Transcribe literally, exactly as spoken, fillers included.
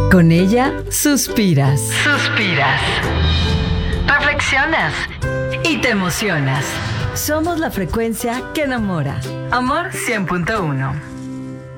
Con ella suspiras. Suspiras. Reflexionas. Y te emocionas. Somos la frecuencia que enamora. Amor cien punto uno.